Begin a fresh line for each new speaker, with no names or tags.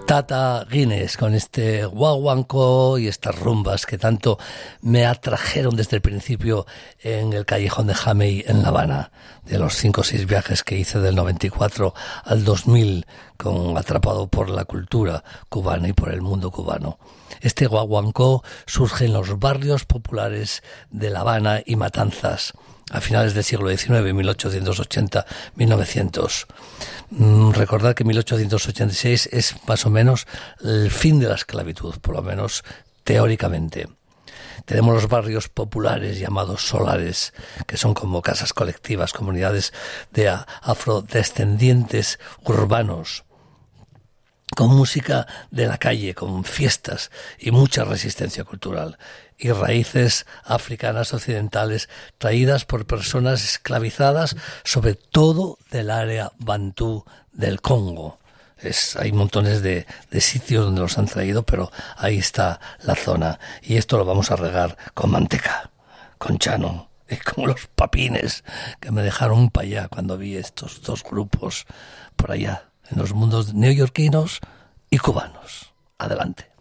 Tata Guinness con este guaguancó y estas rumbas que tanto me atrajeron desde el principio en el callejón de Jamey en La Habana, de los 5 o 6 viajes que hice del 94 al 2000, atrapado por la cultura cubana y por el mundo cubano. Este guaguancó surge en los barrios populares de La Habana y Matanzas a finales del siglo XIX, 1880-1900. Recordad que 1886 es más o menos el fin de la esclavitud, por lo menos teóricamente. Tenemos los barrios populares llamados solares, que son como casas colectivas, comunidades de afrodescendientes urbanos, con música de la calle, con fiestas y mucha resistencia cultural, y raíces africanas occidentales traídas por personas esclavizadas, sobre todo del área bantú del Congo. Hay montones de sitios donde los han traído, pero ahí está la zona. Y esto lo vamos a regar con manteca, con chano, y como los papines que me dejaron para allá cuando vi estos dos grupos por allá, en los mundos neoyorquinos y cubanos. Adelante.